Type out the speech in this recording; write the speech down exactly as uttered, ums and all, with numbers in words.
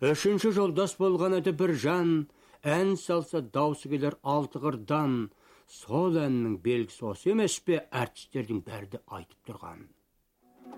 Үшінші жолдас болған еді бір жан, ән салса даусы келер алты қырдан. Сол әннің белгісі осы емес пе, әртістердің бәрі де айтып тұрған.